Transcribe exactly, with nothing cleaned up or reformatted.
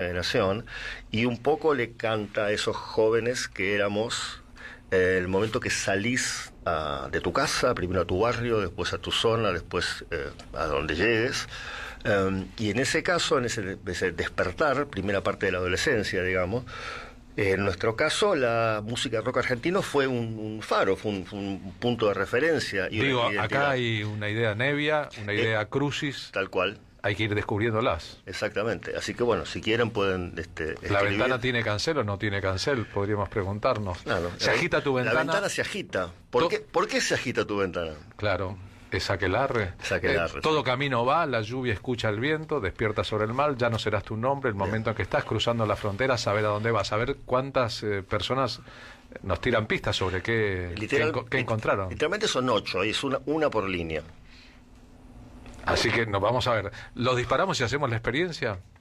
generación, y un poco le canta a esos jóvenes que éramos eh, el momento que salís a, de tu casa, primero a tu barrio, después a tu zona, después eh, a donde llegues. Um, y en ese caso, en ese, ese despertar, primera parte de la adolescencia, digamos, eh, en nuestro caso la música rock argentino fue un, un faro, fue un, fue un punto de referencia. Y Digo, identidad. Acá hay una idea Nevia, una idea eh, Crucis. Tal cual. Hay que ir descubriéndolas. Exactamente. Así que bueno, si quieren pueden... Este, ¿La escribir. ventana tiene cancel o no tiene cancel? Podríamos preguntarnos. Claro, ¿Se agita tu ventana? La ventana se agita. ¿Por, to- qué, ¿Por qué se agita tu ventana? Claro. Es aquelarre. Aquelarre eh, todo sí. Camino va, la lluvia escucha el viento, despierta sobre el mar, ya no serás tu nombre, el momento Bien. En que estás cruzando la frontera, saber a dónde vas, saber cuántas eh, personas nos tiran pistas sobre qué, Literal, qué, qué encontraron. Literalmente son ocho, es una, una por línea. Así que nos vamos a ver. ¿Los disparamos y hacemos la experiencia?